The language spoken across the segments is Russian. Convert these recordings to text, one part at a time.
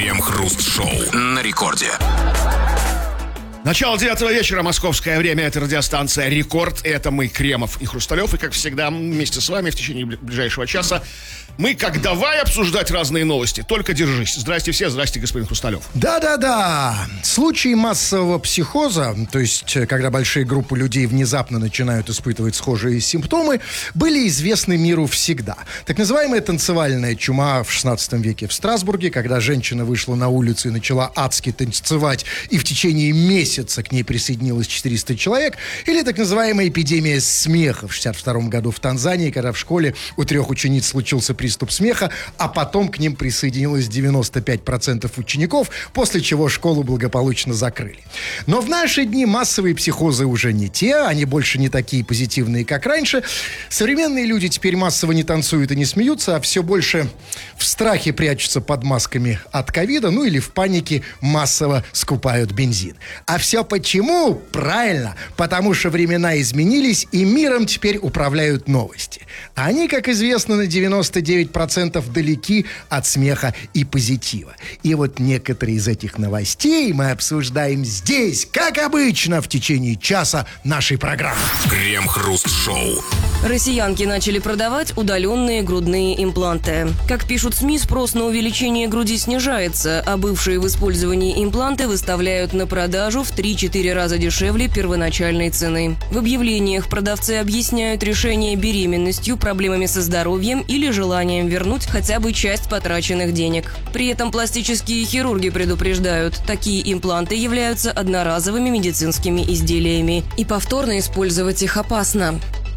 Крем-хруст-шоу на рекорде. Начало 9 вечера, московское время, это радиостанция «Рекорд». Это мы, Кремов и Хрусталев. И, как всегда, вместе с вами в течение ближайшего часа мы, как давай обсуждать разные новости. Только держись. Здрасте все, здрасте, господин Хрусталев. Да-да-да. Случаи массового психоза, то есть, когда большие группы людей внезапно начинают испытывать схожие симптомы, были известны миру всегда. Так называемая танцевальная чума в 16 веке в Страсбурге, когда женщина вышла на улицу и начала адски танцевать, и в течение месяца к ней присоединилось 400 человек, или так называемая эпидемия смеха в 62 году в Танзании, когда в школе у 3 учениц случился приступ смеха, а потом к ним присоединилось 95% учеников, после чего школу благополучно закрыли. Но в наши дни массовые психозы уже не те, они больше не такие позитивные, как раньше. Современные люди теперь массово не танцуют и не смеются, а все больше в страхе прячутся под масками от ковида, ну или в панике массово скупают бензин. А все почему? Правильно, потому что времена изменились, и миром теперь управляют новости. Они, как известно, на 99% далеки от смеха и позитива. И вот некоторые из этих новостей мы обсуждаем здесь, как обычно, в течение часа нашей программы. Крем-хруст-шоу. Россиянки начали продавать удаленные грудные импланты. Как пишут СМИ, спрос на увеличение груди снижается, а бывшие в использовании импланты выставляют на продажу в 3-4 раза дешевле первоначальной цены. В объявлениях продавцы объясняют решение беременностью, проблемами со здоровьем или желанием вернуть хотя бы часть потраченных денег. При этом пластические хирурги предупреждают, такие импланты являются одноразовыми медицинскими изделиями, и повторно использовать их опасно.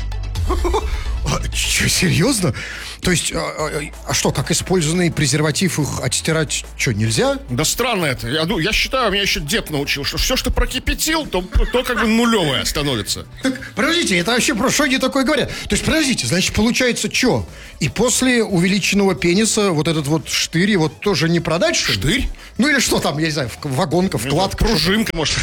Че, серьезно? То есть, что, как использованный презерватив, их отстирать, что, нельзя? Да странно это. Я считаю, меня еще дед научил, что все, что прокипятил, то как бы нулевое становится. Так, подождите, это вообще про что они такое говорят? То есть, подождите, значит, получается, что? И после увеличенного пениса вот этот вот штырь его тоже не продать, что ли? Штырь? Ну или что там, я не знаю, вагонка, вкладка. Пружинка, может.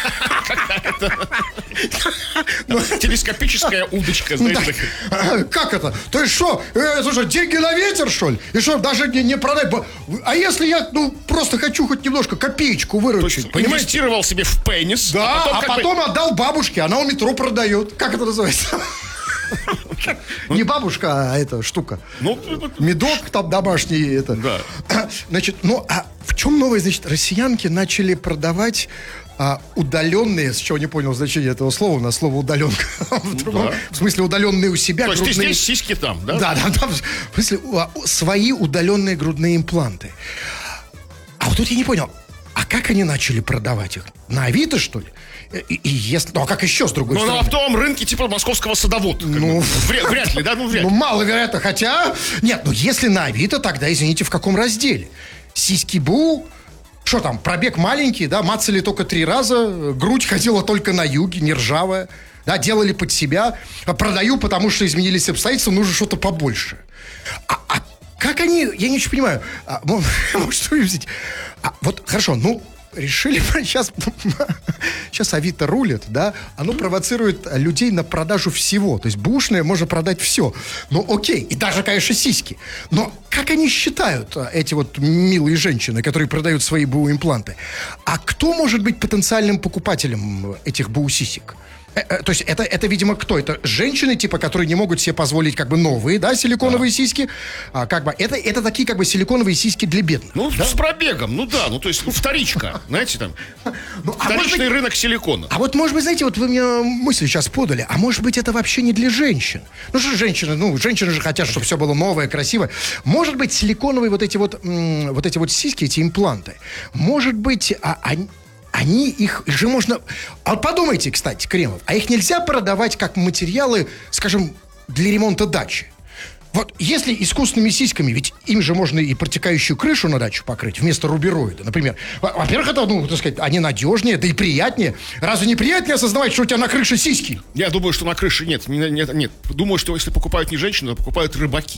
Телескопическая удочка, знаете. Как это? То есть что, это что, деньги на ветер, что ли? И что, даже не продать? А если я, просто хочу хоть немножко копеечку выручить, понимаете? Инвестировал себе в пенис. Да, а потом отдал бабушке, она у метро продает. Как это называется? Не бабушка, а эта штука. Медок там домашний. Это. Да. Значит, а в чем новое? Значит, россиянки начали продавать удаленные, с чего не понял значение этого слова, у нас слово удаленка. В смысле, удаленные у себя. То есть ты здесь, сиськи там, да? Да. В смысле, свои удаленные грудные импланты. А вот тут я не понял, а как они начали продавать их? На Авито, что ли? А как еще, с другой стороны? На оптовом рынке типа московского садовода. Вряд ли, да? Вряд ли. Маловероятно, хотя... Нет, если на Авито, тогда, извините, в каком разделе? Сиськи-бу... Что там, пробег маленький, да, мацали только 3 раза, грудь ходила только на юге, не ржавая, да, делали под себя, продаю, потому что изменились обстоятельства, нужно что-то побольше. А как они, я не очень понимаю, может, увидеть, вот, хорошо, решили, сейчас Авито рулит, да, оно провоцирует людей на продажу всего, то есть бэушное можно продать все, окей, и даже, конечно, сиськи, но как они считают, эти вот милые женщины, которые продают свои БУ-импланты, а кто может быть потенциальным покупателем этих БУ-сисек? То есть это, видимо, кто? Это женщины, типа, которые не могут себе позволить, как бы, новые, да, силиконовые сиськи. Как бы, это такие, как бы, силиконовые сиськи для бедных. Да? С пробегом, то есть вторичка, знаете, там, вторичный рынок силикона. А вот, может быть, знаете, вот вы мне мысль сейчас подали, а может быть, это вообще не для женщин? Что женщины же хотят, чтобы все было новое, красивое. Может быть, силиконовые вот эти вот сиськи, эти импланты, может быть, их же можно... подумайте, кстати, Кремов, а их нельзя продавать как материалы, скажем, для ремонта дачи? Вот если искусственными сиськами, ведь им же можно и протекающую крышу на дачу покрыть вместо рубероида, например. Во-первых, это, так сказать, они надежнее, да и приятнее. Разве не приятнее осознавать, что у тебя на крыше сиськи? Я думаю, что на крыше нет. Думаю, что если покупают не женщины, то покупают рыбаки.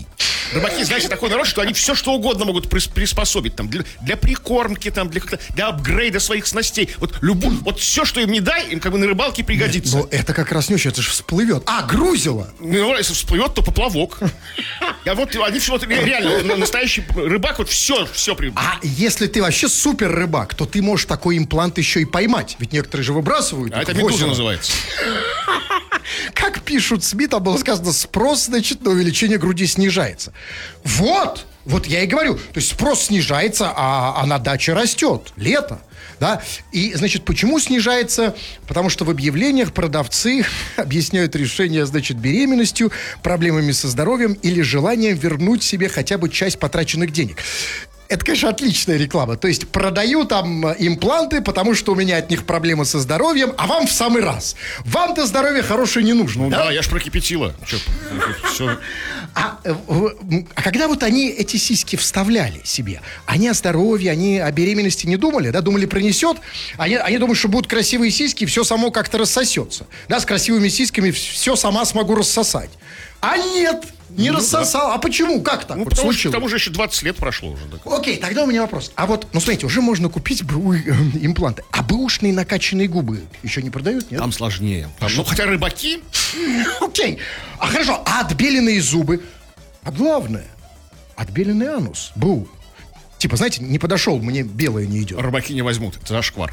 Рыбаки, знаете, такой народ, что они все что угодно могут приспособить. Там, для прикормки, там, для апгрейда своих снастей. Вот все, что им не дай, им как бы на рыбалке пригодится. Но это как раз не очень, это же всплывет. Грузило. Ну, если всплывет, то поплавок. Они все, реально, настоящий рыбак, вот все. Если ты вообще супер рыбак, то ты можешь такой имплант еще и поймать. Ведь некоторые же выбрасывают. А это медуза называется. Как пишут СМИ, там было сказано, спрос, значит, на увеличение груди снижается. Вот я и говорю. То есть спрос снижается, а на даче растет. Лето. Да? И, значит, почему снижается? Потому что в объявлениях продавцы объясняют решение, значит, беременностью, проблемами со здоровьем или желанием вернуть себе хотя бы часть потраченных денег. Это, конечно, отличная реклама. То есть продаю там импланты, потому что у меня от них проблемы со здоровьем, а вам в самый раз. Вам-то здоровье хорошее не нужно. Ну да, я ж прокипятила. Все. А когда вот они эти сиськи вставляли себе, они о здоровье, они о беременности не думали, да, думали, пронесет. Они думают, что будут красивые сиськи, и все само как-то рассосется. Да, с красивыми сиськами все сама смогу рассосать. А нет, не рассосал. Да. А почему? Как так? Вот потому что к тому же еще 20 лет прошло уже. Так. Окей, тогда у меня вопрос. А вот, смотрите, уже можно купить импланты. А бэушные накачанные губы еще не продают, нет? Там сложнее. Хотя рыбаки... Окей. Хорошо, а отбеленные зубы? А главное, отбеленный анус. БУ. Типа, знаете, не подошел, мне белое не идет. Рыбаки не возьмут, это зашквар.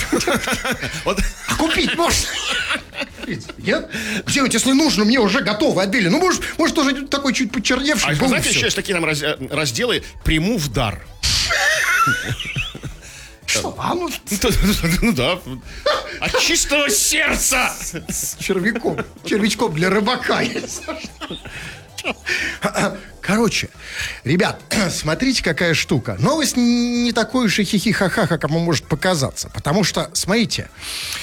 А купить можно? Нет? Где вот, если нужно, мне уже готово отбили. Ну, может, тоже такой чуть почерневший. А знаете, еще есть такие нам разделы «Приму в дар». Что? Анус? Ну да. От чистого сердца. С червяком. Червячком для рыбака. Короче, ребят, смотрите, какая штука. Новость не такой уж и хихи-ха-ха, как вам может показаться. Потому что, смотрите,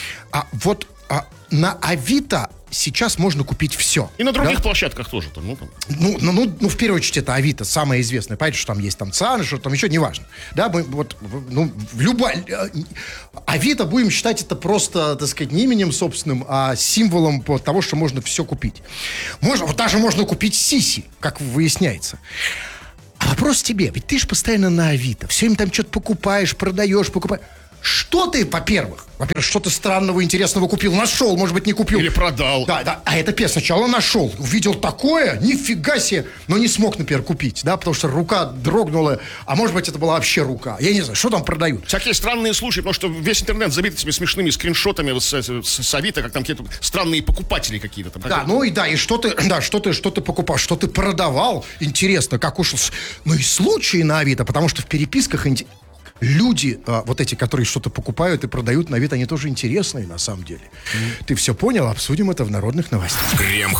на Авито сейчас можно купить все. И на других площадках тоже. Ну, в первую очередь, это Авито, самое известное. Понимаете, что там есть там ЦАН, что там еще, неважно. Да, в любой... Авито будем считать это просто, так сказать, не именем собственным, а символом того, что можно все купить. Даже можно купить сиси, как выясняется. А вопрос тебе, ведь ты же постоянно на Авито, все время там что-то покупаешь, продаешь. Что ты, во-первых, что-то странного, интересного купил, нашел, может быть, не купил. Или продал. Да. А это сначала нашел, увидел такое, нифига себе, но не смог, например, купить, да, потому что рука дрогнула, а может быть, это была вообще рука. Я не знаю, что там продают. Всякие странные случаи, потому что весь интернет забит этими смешными скриншотами с Авито, как там какие-то странные покупатели какие-то там. Да, и что ты покупал, что ты продавал, интересно, как ушел. Ну и случаи на Авито, потому что в переписках... Люди, вот эти, которые что-то покупают и продают на вид, они тоже интересные на самом деле. Ты все понял? Обсудим это в народных новостях.